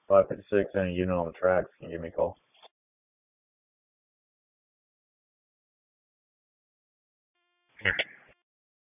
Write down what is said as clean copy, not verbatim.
556 and a unit on the tracks, can you give me a call?